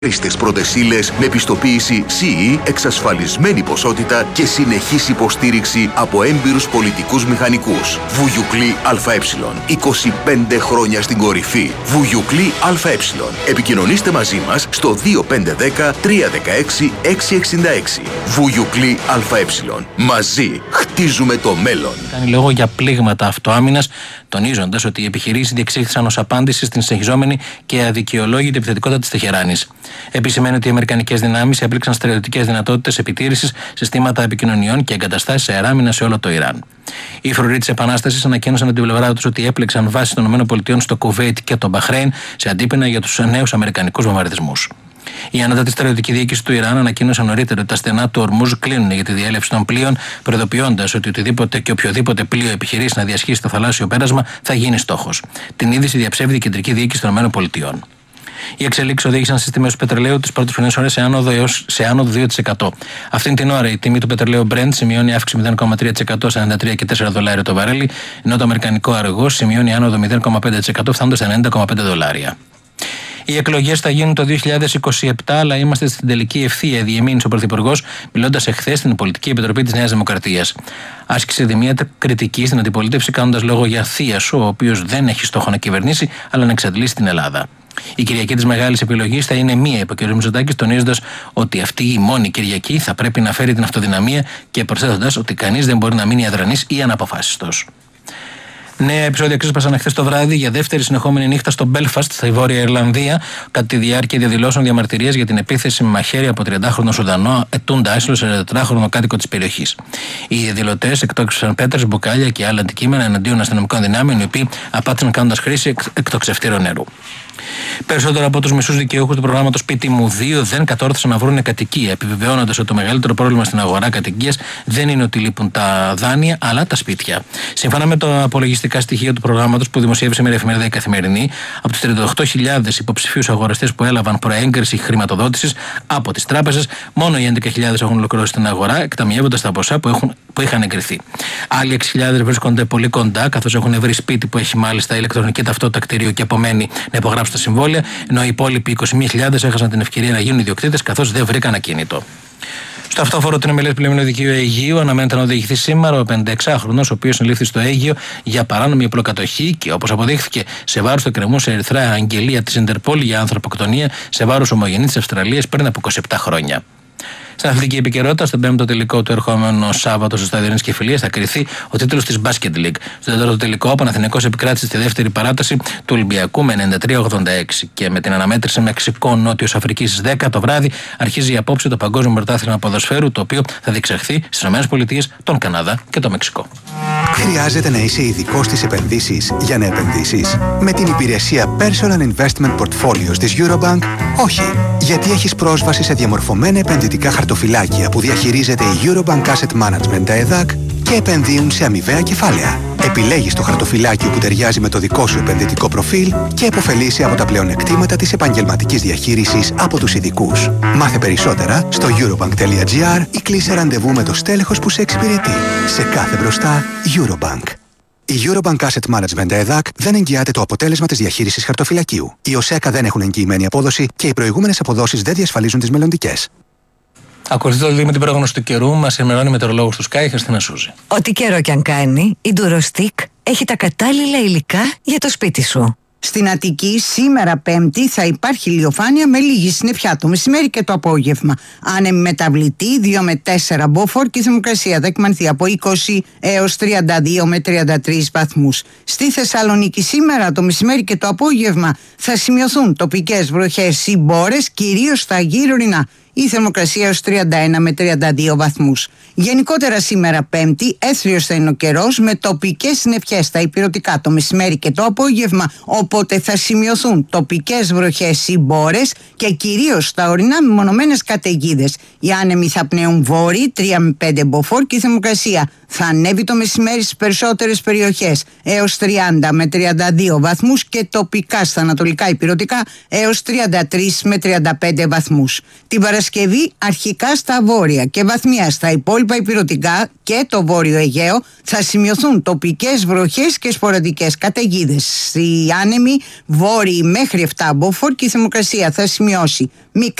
Στις πρώτες ύλες με πιστοποίηση CE, εξασφαλισμένη ποσότητα και συνεχής υποστήριξη από έμπειρους πολιτικούς μηχανικούς. Βουγιουκλή ΑΕ. 25 χρόνια στην κορυφή. Βουγιουκλή ΑΕ. Επικοινωνήστε μαζί μας στο 2510 316 666. Βουγιουκλή ΑΕ. Μαζί χτίζουμε το μέλλον. Κάνει λόγο για πλήγματα αυτοάμυνας, τονίζοντας ότι οι επιχειρήσεις διεξήχθησαν ως απάντηση στην συνεχιζόμενη και αδικαιολόγητη επιθετικότητα της Τεχεράνης. Επισημαίνει ότι οι αμερικανικές δυνάμεις έπληξαν στρατιωτικές δυνατότητες επιτήρησης, συστήματα επικοινωνιών και εγκαταστάσεις αεράμινας σε όλο το Ιράν. Οι φρουροί της Επανάστασης ανακοίνωσαν από την πλευρά τους ότι έπληξαν βάσεις των ΗΠΑ στο Κουβέιτ και το Μπαχρέιν σε αντίπεινα για τους νέους αμερικανικούς βομβαρδισμούς. Η ανώτατη στρατιωτική διοίκηση του Ιράν ανακοίνωσε νωρίτερα ότι τα στενά του Ορμούζ κλείνουν για τη διέλευση των πλοίων, προειδοποιώντας ότι οτιδήποτε και οποιοδήποτε πλοίο επιχειρήσει να διασχίσει το θαλάσσιο πέρασμα θα γίνει στόχος. Την είδηση διαψεύδει η κεντρική διοίκηση των ΗΠΑ. Οι εξελίξεις οδήγησαν στις τιμές του πετρελαίου τις πρώτες φθινές ώρες σε άνοδο 2%. Αυτήν την ώρα η τιμή του πετρελαίου Brent σημειώνει αύξηση 0,3% στα $93,4 το βαρέλι, ενώ το αμερικανικό αργός σημειώνει άνοδο 0,5% φτάνοντας στα $90,5. Οι εκλογές θα γίνουν το 2027, αλλά είμαστε στην τελική ευθεία, διεμήνυσε ο Πρωθυπουργός, μιλώντας εχθές στην Πολιτική Επιτροπή της Νέας Δημοκρατίας. Άσκησε δημία κριτική στην αντιπολίτευση, κάνοντας λόγο για θίασο, ο οποίος δεν έχει στόχο να κυβερνήσει, αλλά να εξαντλήσει την Ελλάδα. Η Κυριακή της μεγάλης επιλογής θα είναι μία, είπε ο κ. Μητσοτάκης, τονίζοντας ότι αυτή η μόνη Κυριακή θα πρέπει να φέρει την αυτοδυναμία και προσθέτοντας ότι κανείς δεν μπορεί να μείνει αδρανής ή αναποφάσιστος. Νέα επεισόδια ξέσπασαν χθες το βράδυ για δεύτερη συνεχόμενη νύχτα στο Μπέλφαστ, στη Βόρεια Ιρλανδία, κατά τη διάρκεια διαδηλώσεων διαμαρτυρίας για την επίθεση με μαχαίρι από 30χρονο Σουδανό ετούντα άσυλο σε 44χρονο κάτοικο της περιοχής. Οι διαδηλωτές εκτόξευσαν πέτρες, μπουκάλια και άλλα αντικείμενα εναντίον αστυνομικών δυνάμεων, οι οποίοι απάτησαν κάνοντας χρήση εκτοξευτήρων νερού. Περισσότερο από τους μισούς δικαιούχους του προγράμματος Σπίτι μου 2 δεν κατόρθωσαν να βρουν κατοικία, επιβεβαιώνοντας ότι το μεγαλύτερο πρόβλημα στην αγορά κατοικίας δεν είναι ότι λείπουν τα δάνεια, αλλά τα σπίτια. Σύμφωνα με τα απολογιστικά στοιχεία του προγράμματος που δημοσίευσε με εφημερίδα Η Καθημερινή, από τους 38.000 υποψηφίους αγοραστές που έλαβαν προέγκριση χρηματοδότησης από τις τράπεζες, μόνο οι 11.000 έχουν ολοκληρώσει την αγορά, εκταμιεύοντας τα ποσά που είχαν εγκριθεί. Άλλοι 6.000 βρίσκονται πολύ κοντά, καθώς έχουν βρει σπίτι που έχει μάλιστα ηλεκτρονική ταυτότητα κτηρίου και απομένει να υπογράψουν τα συμβόλαια, ενώ οι υπόλοιποι 21.000 έχασαν την ευκαιρία να γίνουν ιδιοκτήτες, καθώς δεν βρήκαν ακίνητο. Στο αυτόφορο τριμελές πλημμύριο δικαίου Αιγείου αναμένεται να οδηγηθεί σήμερα ο 56χρονος, ο οποίος συνελήφθη στο Αίγυο για παράνομη οπλοκατοχή και, όπως αποδείχθηκε, σε βάρος του εκκρεμού σε ερυθρά αγγελία της Ιντερπόλ για ανθρωποκτονία σε βάρος ομογενή της Αυστραλίας πριν από 27 χρόνια. Στην αθλητική επικαιρότητα, στον 5ο τελικό του ερχόμενο Σάββατο στο Στάδιο Ειρήνης και Φιλίας θα κριθεί ο τίτλος της Basket League. Στο 4ο τελικό, ο Παναθηναϊκός επικράτησε στη δεύτερη παράταση του Ολυμπιακού με 93-86 και με την αναμέτρηση Μεξικό-Νότιος Αφρικής στις 10 το βράδυ αρχίζει απόψε το Παγκόσμιο Πρωτάθλημα Ποδοσφαίρου, το οποίο θα διεξαχθεί στις ΗΠΑ, τον Καναδά και το Μεξικό. Χρειάζεται να είσαι ειδικός στις επενδύσεις για να επενδύσεις? Με την υπηρεσία Personal Investment Portfolios της Eurobank, όχι. Γιατί έχεις πρόσβαση σε διαμορφωμένα επενδυτικά χαρτοφυλάκια που διαχειρίζεται η Eurobank Asset Management ΕΔΑΚ και επενδύουν σε αμοιβαία κεφάλαια. Επιλέγεις το χαρτοφυλάκιο που ταιριάζει με το δικό σου επενδυτικό προφίλ και επωφελείσαι από τα πλεονεκτήματα της επαγγελματικής διαχείρισης από τους ειδικούς. Μάθε περισσότερα στο eurobank.gr ή κλείσε ραντεβού με το στέλεχος που σε εξυπηρετεί. Σε κάθε μπροστά, Eurobank. Η Eurobank Asset Management ΕΔΑΚ δεν εγγυάται το αποτέλεσμα της διαχείρισης χαρτοφυλακίου. Οι ΟΣΕΚΑ δεν έχουν εγγυημένη απόδοση και οι προηγούμενες αποδόσεις δεν διασφαλίζουν τις μελλοντικές. Ακολουθεί το με την πρόγνωση του καιρού, μας ενημερώνει η μετεωρολόγος του Sky, Χριστίνα Σούζη. Ό,τι καιρό κι αν κάνει, η Durostick έχει τα κατάλληλα υλικά για το σπίτι σου. Στην Αττική σήμερα Πέμπτη θα υπάρχει ηλιοφάνεια με λίγη συννεφιά το μεσημέρι και το απόγευμα. Άνεμη μεταβλητή 2 με 4 μποφόρ και η θερμοκρασία θα εκμανθεί από 20 έως 32 με 33 βαθμούς. Στη Θεσσαλονίκη σήμερα το μεσημέρι και το απόγευμα θα σημειωθούν τοπικές βροχές ή μπόρες, κυρίως στα γύρω-ορεινά. Η θερμοκρασία έως 31 με 32 βαθμούς. Γενικότερα σήμερα Πέμπτη έθριος θα είναι ο καιρός με τοπικές συννεφιές στα ηπειρωτικά το μεσημέρι και το απόγευμα, οπότε θα σημειωθούν τοπικές βροχές ή μπόρες και κυρίως στα ορεινά μεμονωμένες καταιγίδες. Οι άνεμοι θα πνέουν βόρειοι 3 με 5 μποφόρ και η θερμοκρασία θα ανέβει το μεσημέρι στις περισσότερες περιοχές έως 30 με 32 βαθμούς και τοπικά στα ανατολικά ηπειρωτικά έως 33 με 35 βαθμούς. Την Παρασκευή Παρασκευή αρχικά στα βόρεια και βαθμία στα υπόλοιπα ηπειρωτικά και το βόρειο Αιγαίο θα σημειωθούν τοπικές βροχές και σποραδικές καταιγίδες. Οι άνεμοι βόρειοι μέχρι 7 μποφόρ και η θερμοκρασία θα σημειώσει